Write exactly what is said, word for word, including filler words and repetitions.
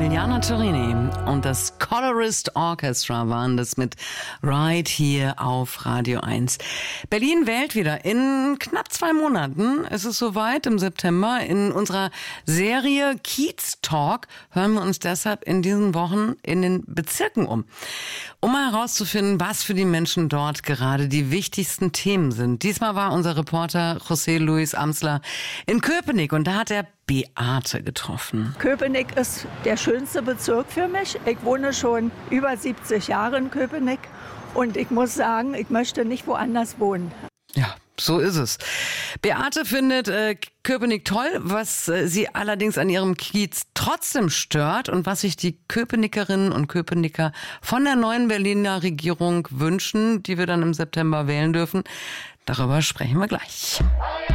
Emiliana Torini und das Colorist Orchestra waren das mit Right hier auf Radio eins. Berlin wählt wieder. In knapp zwei Monaten ist es soweit, im September. In unserer Serie Kiez Talk hören wir uns deshalb in diesen Wochen in den Bezirken um. Um mal herauszufinden, was für die Menschen dort gerade die wichtigsten Themen sind. Diesmal war unser Reporter José Luis Amsler in Köpenick und da hat er Beate getroffen. Köpenick ist der schönste Bezirk für mich. Ich wohne schon über siebzig Jahre in Köpenick und ich muss sagen, ich möchte nicht woanders wohnen. Ja, so ist es. Beate findet äh, Köpenick toll, was äh, sie allerdings an ihrem Kiez trotzdem stört und was sich die Köpenickerinnen und Köpenicker von der neuen Berliner Regierung wünschen, die wir dann im September wählen dürfen. Darüber sprechen wir gleich.